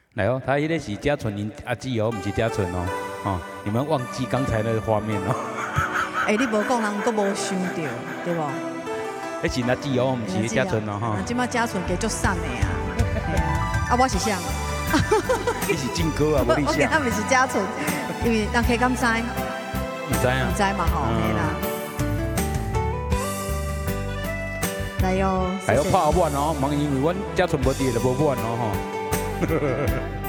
来哦，他迄个是嘉纯林阿姊哦，不是嘉纯哦，哦，你们忘记刚才那个画面哦。 哎，你无讲人佫无想到，对不？ 迄是阿姊哦，不是嘉纯哦哈。 即摆嘉纯加足瘦的啊，啊，我是啥？ 你是靖哥啊，无你我今啥？ 仔毋是嘉纯，因为人客敢知？ 唔知啊？ 唔知嘛吼，嘿啦。来哟， 还要拍碗哦，忙因为阮嘉纯无伫就无碗哦吼。